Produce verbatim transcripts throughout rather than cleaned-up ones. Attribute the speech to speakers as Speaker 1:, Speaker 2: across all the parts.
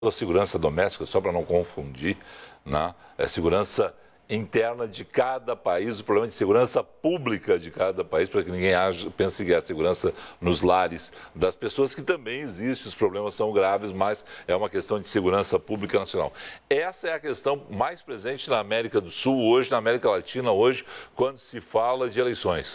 Speaker 1: a segurança doméstica, só para não confundir, né? É segurança interna de cada país, o problema de segurança pública de cada país, para que ninguém age, pense que é a segurança nos lares das pessoas, que também existe, os problemas são graves, mas é uma questão de segurança pública nacional. Essa é a questão mais presente na América do Sul hoje, na América Latina hoje, quando se fala de eleições.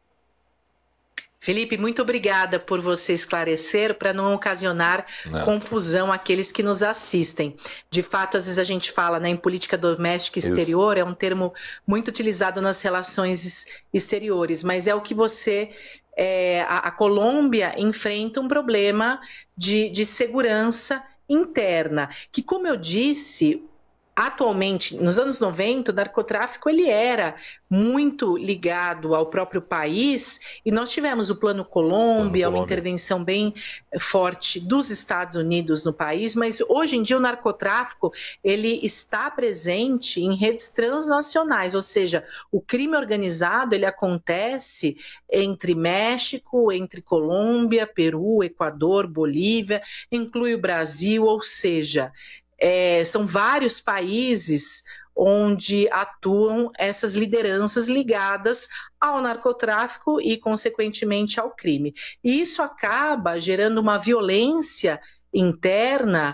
Speaker 2: Felipe, muito obrigada por você esclarecer para não ocasionar não. confusão àqueles que nos assistem. De fato, às vezes a gente fala, né, em política doméstica exterior, Isso. é um termo muito utilizado nas relações exteriores, mas é o que você... É, a, a Colômbia enfrenta um problema de, de segurança interna, que, como eu disse... Atualmente, nos anos noventa, o narcotráfico ele era muito ligado ao próprio país e nós tivemos o Plano Colômbia, uma intervenção bem forte dos Estados Unidos no país, mas hoje em dia o narcotráfico ele está presente em redes transnacionais, ou seja, o crime organizado ele acontece entre México, entre Colômbia, Peru, Equador, Bolívia, inclui o Brasil, ou seja... É, são vários países onde atuam essas lideranças ligadas ao narcotráfico e, consequentemente, ao crime. E isso acaba gerando uma violência interna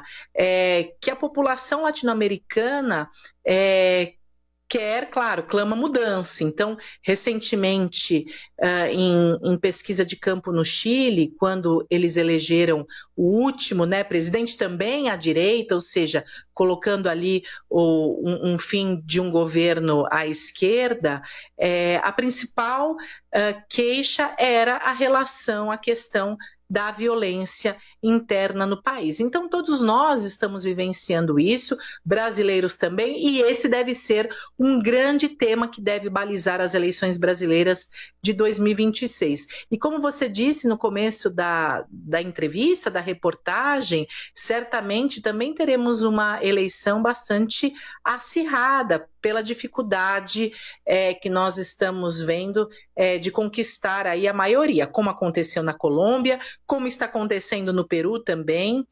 Speaker 2: é, que a população latino-americana é, quer, claro, clama mudança. Então, recentemente, uh, em, em pesquisa de campo no Chile, quando eles elegeram o último, né, presidente também à direita, ou seja, colocando ali o, um, um fim de um governo à esquerda, é, a principal uh, queixa era a relação, a questão da violência interna no país. Então, todos nós estamos vivenciando isso, brasileiros também, e esse deve ser um grande tema que deve balizar as eleições brasileiras de dois mil e vinte e seis. E como você disse no começo da, da entrevista, da reportagem, certamente também teremos uma eleição bastante acirrada pela dificuldade é, que nós estamos vendo é, de conquistar aí a maioria, como aconteceu na Colômbia, como está acontecendo no Peru também,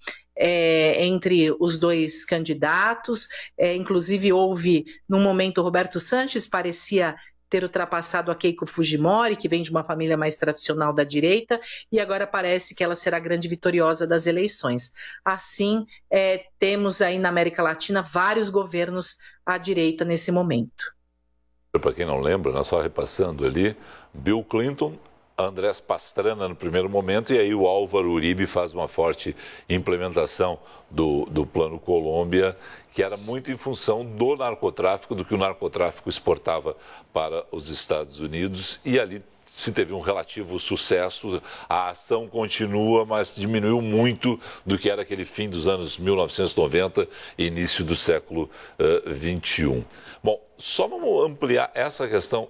Speaker 2: é, entre os dois candidatos. É, inclusive houve, num momento, o Roberto Sanches parecia ter ultrapassado a Keiko Fujimori, que vem de uma família mais tradicional da direita, e agora parece que ela será a grande vitoriosa das eleições. Assim, é, temos aí na América Latina vários governos à direita nesse momento.
Speaker 1: Para quem não lembra, nós só repassando ali, Bill Clinton, Andrés Pastrana no primeiro momento, e aí o Álvaro Uribe faz uma forte implementação do, do Plano Colômbia, que era muito em função do narcotráfico, do que o narcotráfico exportava para os Estados Unidos, e ali se teve um relativo sucesso, a ação continua, mas diminuiu muito do que era aquele fim dos anos mil novecentos e noventa e início do século uh, vinte e um. Bom, só vamos ampliar essa questão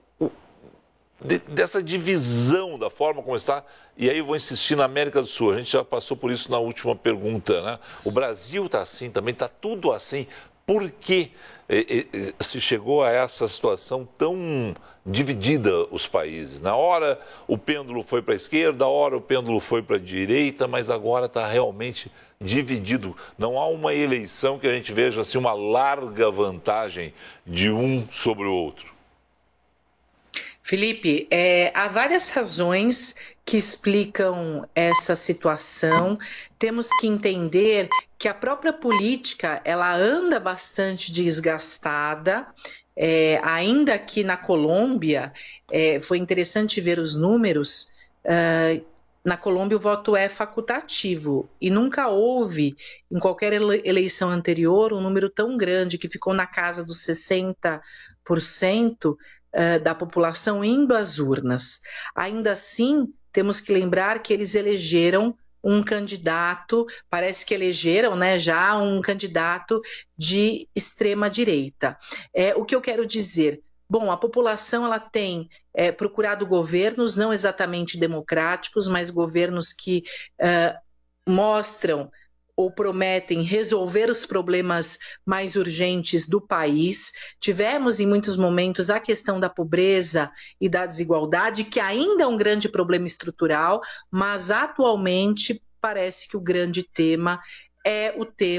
Speaker 1: de, dessa divisão da forma como está, e aí eu vou insistir na América do Sul, a gente já passou por isso na última pergunta, né? O Brasil está assim também, está tudo assim. Por que se chegou a essa situação tão dividida os países? Na hora o pêndulo foi para a esquerda, na hora o pêndulo foi para a direita, mas agora está realmente dividido. Não há uma eleição que a gente veja assim, uma larga vantagem de um sobre o outro.
Speaker 2: Felipe, é, há várias razões que explicam essa situação. Temos que entender que a própria política ela anda bastante desgastada. É, ainda aqui na Colômbia, é, foi interessante ver os números. Uh, na Colômbia o voto é facultativo e nunca houve, em qualquer eleição anterior, um número tão grande que ficou na casa dos sessenta por cento da população indo às urnas. Ainda assim, temos que lembrar que eles elegeram um candidato, parece que elegeram, né, já um candidato de extrema direita. É, o que eu quero dizer? Bom, a população ela tem é, procurado governos não exatamente democráticos, mas governos que uh, mostram ou prometem resolver os problemas mais urgentes do país. Tivemos em muitos momentos a questão da pobreza e da desigualdade, que ainda é um grande problema estrutural, mas atualmente parece que o grande tema é o tema